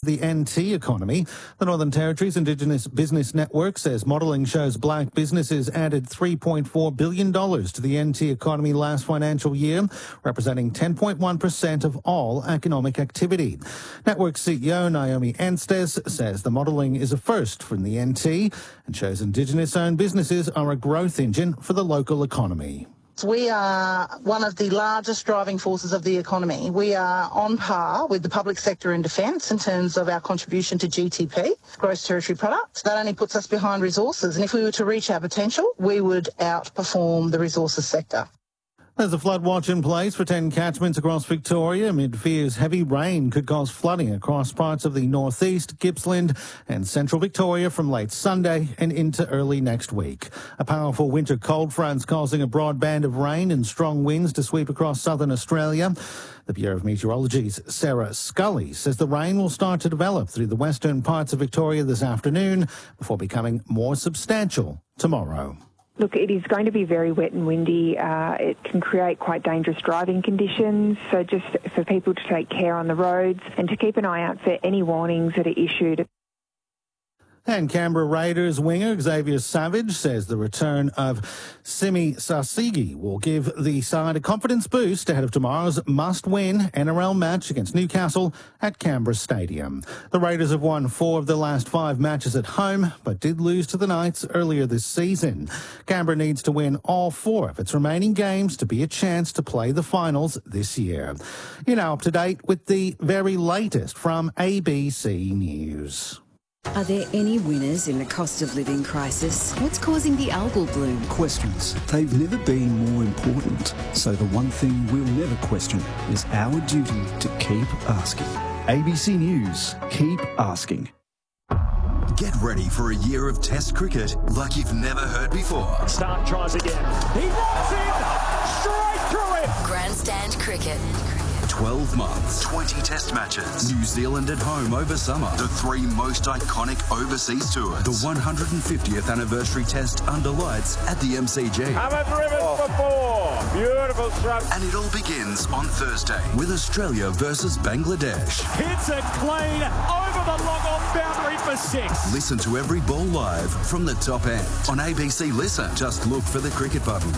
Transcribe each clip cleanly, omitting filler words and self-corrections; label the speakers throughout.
Speaker 1: the NT economy. The Northern Territory's Indigenous Business Network says modelling shows black businesses added $3.4 billion to the NT economy last financial year, representing 10.1% of all economic activity. Network CEO Naomi Enstes says the modelling is a first from the NT and shows Indigenous-owned businesses are a growth engine for the local economy.
Speaker 2: We are one of the largest driving forces of the economy. We are on par with the public sector and defence in terms of our contribution to GTP, gross territory product. That only puts us behind resources, and if we were to reach our potential, we would outperform the resources sector.
Speaker 1: There's a flood watch in place for 10 catchments across Victoria amid fears heavy rain could cause flooding across parts of the northeast, Gippsland and central Victoria from late Sunday and into early next week. A powerful winter cold front's causing a broad band of rain and strong winds to sweep across southern Australia. The Bureau of Meteorology's Sarah Scully says the rain will start to develop through the western parts of Victoria this afternoon before becoming more substantial tomorrow.
Speaker 3: Look, it is going to be very wet and windy. It can create quite dangerous driving conditions. So just for people to take care on the roads and to keep an eye out for any warnings that are issued.
Speaker 1: And Canberra Raiders winger Xavier Savage says the return of Simi Sasigi will give the side a confidence boost ahead of tomorrow's must-win NRL match against Newcastle at Canberra Stadium. The Raiders have won 4 of the last 5 matches at home, but did lose to the Knights earlier this season. Canberra needs to win all 4 of its remaining games to be a chance to play the finals this year. You're now up to date with the very latest from ABC News.
Speaker 4: Are there any winners in the cost of living crisis? What's causing the algal bloom?
Speaker 5: Questions. They've never been more important. So the one thing we'll never question is our duty to keep asking. ABC News. Keep asking.
Speaker 6: Get ready for a year of Test cricket like you've never heard before.
Speaker 7: Stark tries again. He walks in straight through it.
Speaker 8: Grandstand cricket.
Speaker 6: 12 months, 20 Test matches, New Zealand at home over summer, the 3 most iconic overseas tours, the 150th anniversary Test under lights at the MCG.
Speaker 7: Hammett driven for 4. Beautiful stroke.
Speaker 6: And it all begins on Thursday with Australia versus Bangladesh.
Speaker 7: Hits it clean over the long-on boundary for 6.
Speaker 6: Listen to every ball live from the top end. On ABC Listen, just look for the cricket button.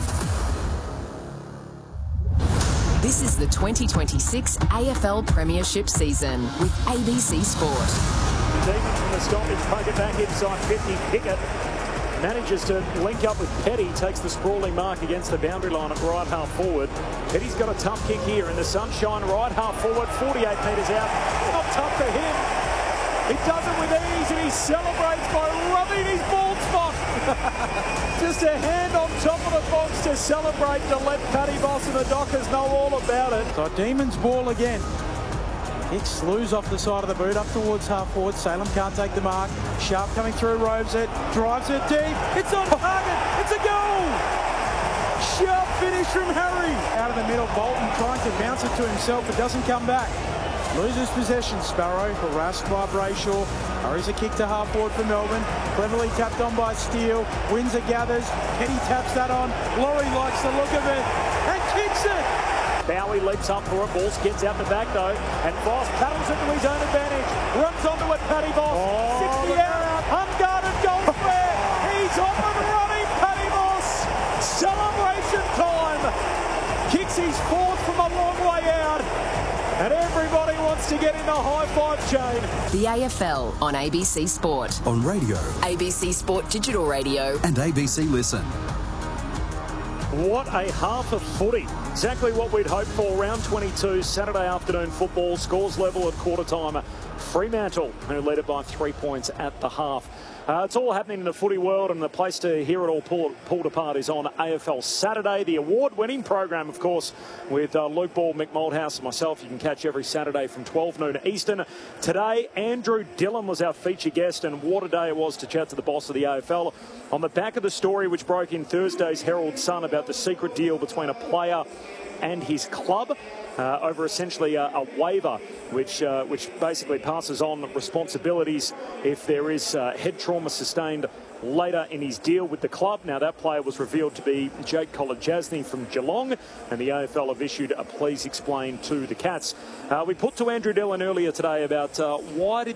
Speaker 8: This is the 2026 AFL Premiership season with ABC Sport.
Speaker 7: Deep from the stoppage, poke it back inside 50. Pickett manages to link up with Petty, takes the sprawling mark against the boundary line at right half forward. Petty's got a tough kick here in the sunshine, right half forward, 48 metres out. Not tough for him. He does it with ease and he celebrates by rubbing his bald spot. Just a hand on top of the box to celebrate, to let Paddy Boss and the Dockers know all about it.
Speaker 9: So Demons ball again. Kick slews off the side of the boot, up towards half forward. Salem can't take the mark. Sharp coming through, roves it, drives it deep. It's on target. It's a goal. Sharp finish from Harry. Out of the middle, Bolton trying to bounce it to himself. It doesn't come back. Loses possession. Sparrow harassed by Brayshaw. Hurries a kick to half forward for Melbourne. Cleverly tapped on by Steele. Windsor gathers. Kenny taps that on. Laurie likes the look of it and kicks it.
Speaker 7: Bowie leaps up for it. Balls gets out the back though. And Voss paddles it to his own advantage. Runs onto it, Paddy Voss. 60 out. Unguarded goal square. He's off and running, Paddy Voss. Celebration time. Kicks his 4th from a long way out. And everybody wants to get in the high-five chain.
Speaker 8: The AFL on ABC Sport.
Speaker 6: On radio,
Speaker 8: ABC Sport Digital Radio.
Speaker 6: and ABC Listen.
Speaker 7: What a half of footy. Exactly what we'd hoped for. Round 22, Saturday afternoon football. Scores level at quarter time. Fremantle, who led it by 3 points at the half. It's all happening in the footy world, and the place to hear it all pulled apart is on AFL Saturday. The award-winning program, of course, with Luke Ball, Mick Malthouse and myself. You can catch every Saturday from 12 noon Eastern. Today, Andrew Dillon was our feature guest, and what a day it was to chat to the boss of the AFL. On the back of the story which broke in Thursday's Herald Sun about the secret deal between a player and his club over essentially a waiver which basically passes on responsibilities if there is head trauma sustained later in his deal with the club. Now, that player was revealed to be Jake Kolodjasny from Geelong, and the AFL have issued a please explain to the Cats. We put to Andrew Dillon earlier today about why did